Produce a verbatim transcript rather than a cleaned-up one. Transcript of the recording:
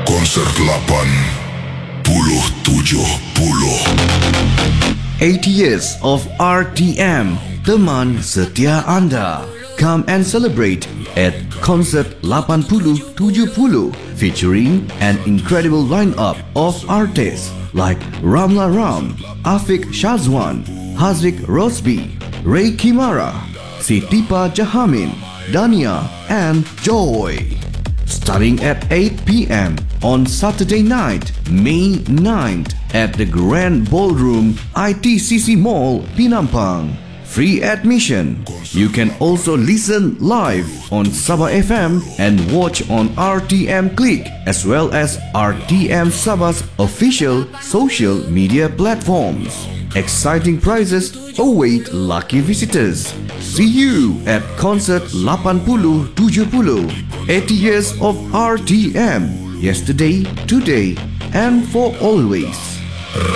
Konser delapan puluh tujuh puluh. eight years of R T M, teman setia anda. Come and celebrate at Concert delapan puluh tujuh puluh, featuring an incredible lineup of artists like Ramla Ram, Afiq Shazwan, Haziq Rosbi, Ray Kimara, Sitipa Jahamin, Dania, and Joy. Starting at eight p m on Saturday night, May ninth at the Grand Ballroom, I T C C Mall, Penampang. Free admission. You can also listen live on Sabah F M and watch on R T M Click as well as R T M Sabah's official social media platforms. Exciting prizes await lucky visitors. See you at Concert delapan puluh tujuh puluh. eighty years of R T M. Yesterday, today, and for always.